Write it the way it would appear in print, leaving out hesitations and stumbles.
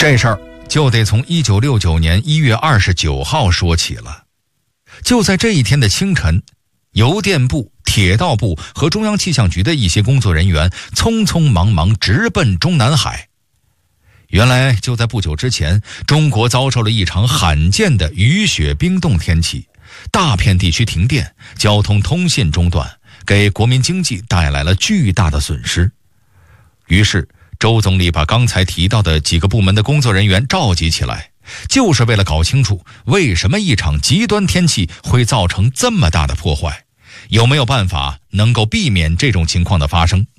这事儿就得从1969年1月29号说起了。就在这一天的清晨，邮电部、铁道部和中央气象局的一些工作人员匆匆忙忙直奔中南海。原来就在不久之前，中国遭受了一场罕见的雨雪冰冻天气，大片地区停电，交通通信中断，给国民经济带来了巨大的损失。于是周总理把刚才提到的几个部门的工作人员召集起来，就是为了搞清楚为什么一场极端天气会造成这么大的破坏，有没有办法能够避免这种情况的发生。